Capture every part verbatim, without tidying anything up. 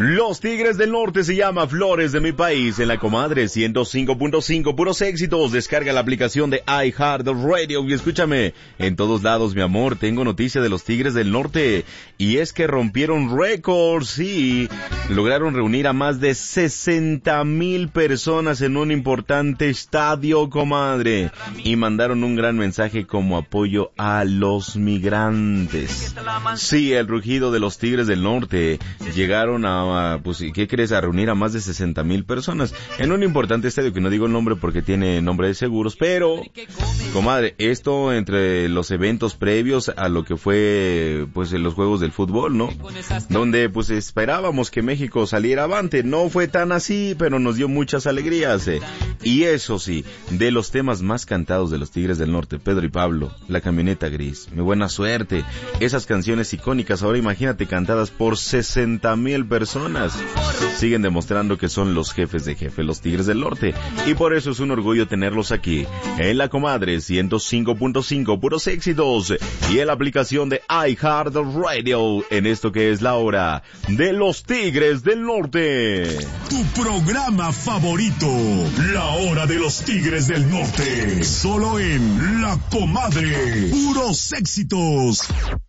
Los Tigres del Norte se llama Flores de mi País en la Comadre ciento cinco punto cinco, puros éxitos. Descarga la aplicación de iHeartRadio y escúchame en todos lados, mi amor. Tengo noticia de los Tigres del Norte y es que rompieron récords y lograron reunir a más de sesenta mil personas en un importante estadio, comadre, y mandaron un gran mensaje como apoyo a los migrantes. Sí, el rugido de los Tigres del Norte. Llegaron a, pues, ¿qué crees? A reunir a más de sesenta mil personas en un importante estadio que no digo el nombre porque tiene nombre de seguros, pero, comadre, esto entre los eventos previos a lo que fue, pues, los Juegos del Fútbol, ¿no? Donde, pues, esperábamos que México saliera avante. No fue tan así, pero nos dio muchas alegrías, eh. Y eso sí, de los temas más cantados de los Tigres del Norte, Pedro y Pablo, La Camioneta Gris, Mi Buena Suerte, esas canciones icónicas, ahora imagínate cantadas por sesenta mil personas, siguen demostrando que son los jefes de jefe, los Tigres del Norte, y por eso es un orgullo tenerlos aquí, en la Comadre ciento cinco punto cinco, puros éxitos, y en la aplicación de iHeartRadio, en esto que es la hora de los Tigres del Norte. Tu programa favorito, la hora de los Tigres del Norte, solo en la Comadre, puros éxitos.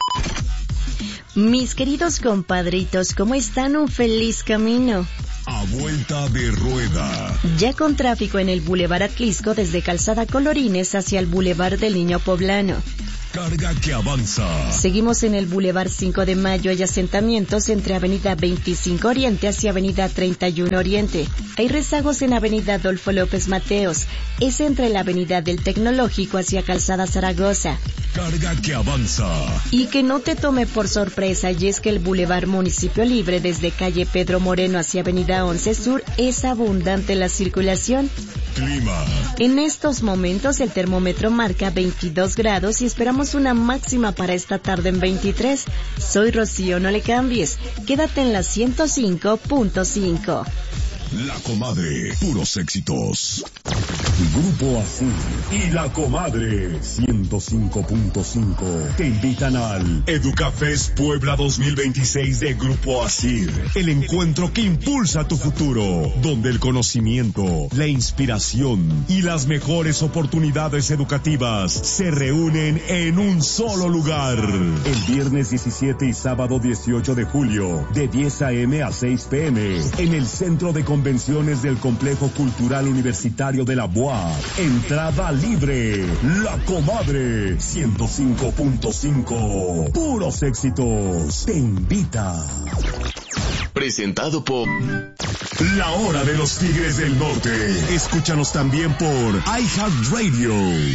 Mis queridos compadritos, ¿cómo están? Un feliz camino. A vuelta de rueda. Ya con tráfico en el Boulevard Atlisco desde Calzada Colorines hacia el Boulevard del Niño Poblano. Carga que avanza. Seguimos en el Boulevard cinco de Mayo, hay asentamientos entre Avenida veinticinco Oriente hacia Avenida treinta y uno Oriente. Hay rezagos en Avenida Adolfo López Mateos, es entre la Avenida del Tecnológico hacia Calzada Zaragoza. Carga que avanza. Y que no te tome por sorpresa, y es que el Boulevard Municipio Libre desde calle Pedro Moreno hacia Avenida once Sur es abundante la circulación. Clima. En estos momentos el termómetro marca veintidós grados y esperamos una máxima para esta tarde en veintitrés. Soy Rocío, no le cambies. Quédate en la ciento cinco punto cinco. La Comadre, puros éxitos. Grupo Asir y La Comadre ciento cinco punto cinco te invitan al Educafest Puebla dos mil veintiséis de Grupo Asir, el encuentro que impulsa tu futuro, donde el conocimiento, la inspiración y las mejores oportunidades educativas se reúnen en un solo lugar. El viernes diecisiete y sábado dieciocho de julio, de diez a eme a seis pe eme, en el Centro de Convenciones del Complejo Cultural Universitario de la U A P. Entrada libre. La Comadre ciento cinco punto cinco. Puros éxitos. Te invita. Presentado por La Hora de los Tigres del Norte. Escúchanos también por iHeartRadio.